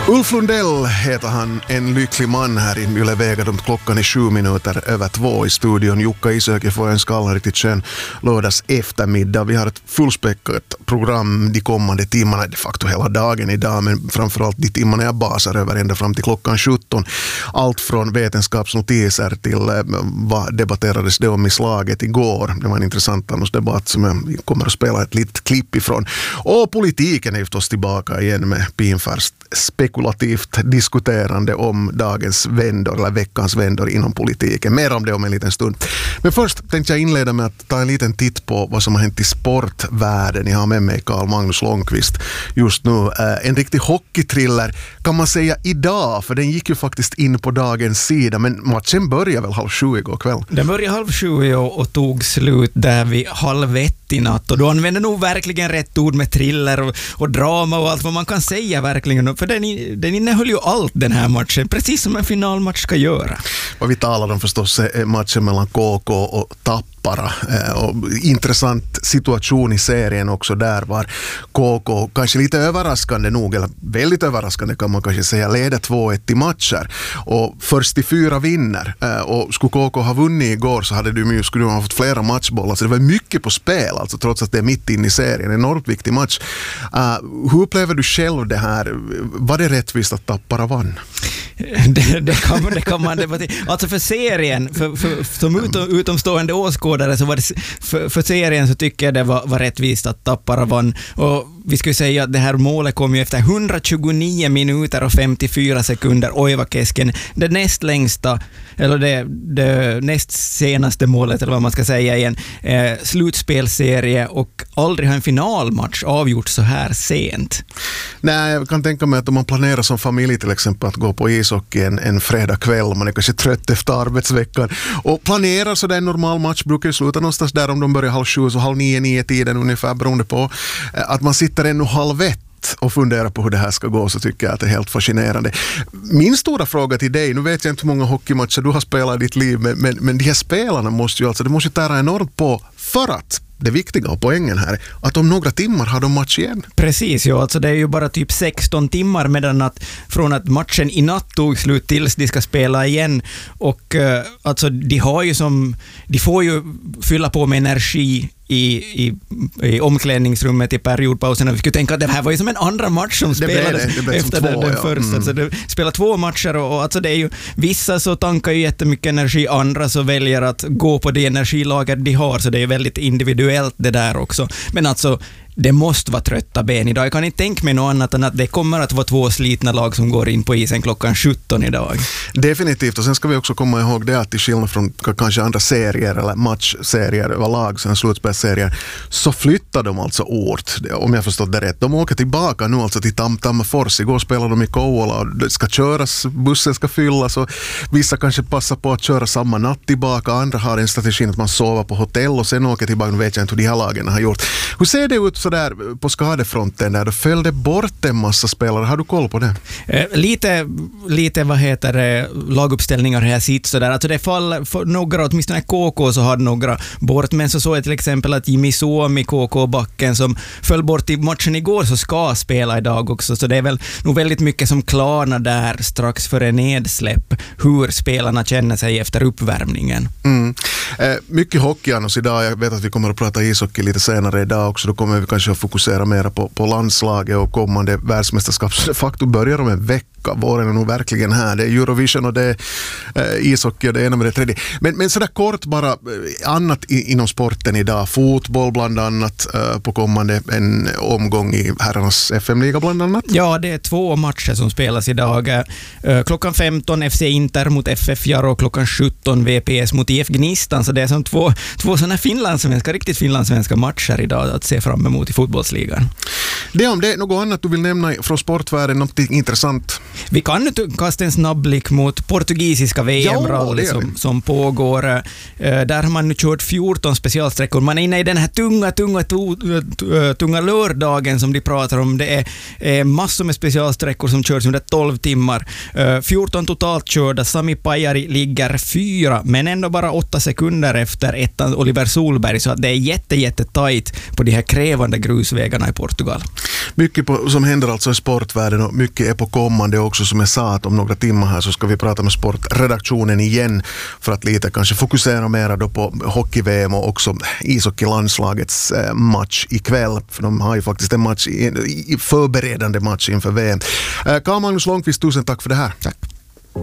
Ulf Lundell heter han, en lycklig man här i Yle Vega. Klockan är 7:07 i studion. Jukka Isöki får önska alla riktigt skön lördags eftermiddag. Vi har ett fullspäckat program de kommande timmarna, de facto hela dagen idag, men framförallt de timmarna jag basar över ända fram till klockan 17. Allt från vetenskapsnotiser till vad debatterades det om i slaget igår. Det var en intressant annonsdebatt som jag kommer att spela ett litet klipp ifrån. Och politiken är förstås tillbaka igen med pinfärskt spekulativt diskuterande om dagens vändor eller veckans vändor inom politiken. Mer om det om en liten stund. Men först tänkte jag inleda med att ta en liten titt på vad som har hänt i sportvärlden. Jag har med mig Carl Magnus Långqvist just nu. En riktig hockeythriller kan man säga idag, för den gick ju faktiskt in på dagens sida, men matchen började väl 6:30 igår kväll? Den började 6:30 och tog slut där vid 12:30 i natt, och då använder nog verkligen rätt ord med thriller och drama och allt vad man kan säga verkligen, för den innehöll ju allt den här matchen, precis som en finalmatch ska göra. Vad vi talar om förstås är matchen mellan KK och Tappara, och intressant situation i serien också där, var KK kanske lite överraskande nog, eller väldigt överraskande kan man kanske säga, leder 2-1 i matcher och först i 4 vinner, och skulle KK ha vunnit igår så skulle du ha fått flera matchbollar, så det var mycket på spel, alltså trots att det är mitt in i serien, en enormt viktig match. Hur upplever du själv det här? Var det rättvist att Tappara vann? Det kan man debattera. Alltså för serien, som utomstående åskådare, så var det, för serien så tycker jag det var rättvist att Tappara vann. Och vi skulle säga att det här målet kom ju efter 129 minuter och 54 sekunder. Oj vad kesken. Det näst längsta, eller det näst senaste målet, eller vad man ska säga, i en slutspelserie, och aldrig har en finalmatch avgjort så här sent. Nej, jag kan tänka mig att om man planerar som familj till exempel att gå på ishockey en fredag kväll, man är kanske trött efter arbetsveckan och planerar så där en normal match brukar ju sluta någonstans där, om de börjar 7:30 så 8:30 tiden ungefär, beroende på att man sitter ännu 12:30 och fundera på hur det här ska gå, så tycker jag att det är helt fascinerande. Min stora fråga till dig, nu vet jag inte hur många hockeymatcher du har spelat i ditt liv, men de här spelarna måste ju tära enormt på, för att det viktiga och poängen här, att om några timmar har de match igen. Precis, ja, alltså det är ju bara typ 16 timmar medan att från att matchen i natt tog slut tills de ska spela igen, och alltså de får ju fylla på med energi i omklädningsrummet i periodpausen. Vi skulle tänka att det här var ju som en andra match som spelades efter den första. Ja. Så det spelar 2 matcher, och alltså det är ju, vissa så tankar ju jättemycket energi, andra så väljer att gå på det energilager de har, så det är väldigt individuellt det där också. Men alltså det måste vara trötta ben idag. Jag kan inte tänka mig något annat än att det kommer att vara 2 slitna lag som går in på isen klockan 17 idag. Definitivt, och sen ska vi också komma ihåg det att till skillnad från kanske andra serier eller matchserier överlag, sen slutspelsserier, så flyttar de alltså ort, om jag förstått det rätt. De åker tillbaka nu alltså till Tammerfors. Igår spelar de i Kouvola och det ska köras, bussen ska fyllas, och vissa kanske passar på att köra samma natt tillbaka, andra har en strategi att man sover på hotell och sen åker tillbaka. Nu vet jag inte hur de här lagen har gjort. Hur ser det ut så där på skadefronten där? Då följde bort en massa spelare. Har du koll på det? Lite laguppställningar här sitter så där. Alltså det fall för några, åtminstone KK så hade några bort, men så såg jag till exempel att Jimmy Suomi, KK-backen, som föll bort i matchen igår, så ska spela idag också. Så det är väl nog väldigt mycket som klarnar där strax före nedsläpp, hur spelarna känner sig efter uppvärmningen. Mycket hockey annars idag. Jag vet att vi kommer att prata ishockey lite senare idag också. Då kommer vi kanske att fokusera mer på landslaget och kommande världsmästerskap. Så de facto börjar om en vecka. Våren är nog verkligen här. Det är Eurovision och det är ishockey och det ena med det tredje. Men sådär kort bara, annat inom sporten idag. Fotboll bland annat på kommande en omgång i herrarnas FM-liga bland annat. Ja, det är 2 matcher som spelas idag. Klockan 15 FC Inter mot FF Jaro och klockan 17 VPS mot IF Gnistan. Så det är som två sådana riktigt finlandssvenska matcher idag att se fram emot i fotbollsligan. Det om det är något annat du vill nämna från sportvärlden, något intressant? Vi kan nu kasta en snabb blick mot portugisiska VM-rally som pågår. Där har man nu kört 14 specialsträckor. Man är inne i den här tunga lördagen som de pratar om. Det är massor med specialsträckor som körs under 12 timmar. 14 totalt körda. Sami Pajari ligger 4, men ändå bara 8 sekunder efter ettan Oliver Solberg, så att det är jättetajt på de här levande grusvägarna i Portugal. Mycket som händer alltså i sportvärlden och mycket är på kommande också, som jag sa att om några timmar här så ska vi prata med sportredaktionen igen för att lite kanske fokusera mer då på hockey-VM och också ishockeylandslagets match ikväll, för de har ju faktiskt en match, förberedande match inför VM. Carl Magnus Långqvist, tusen tack för det här. Tack.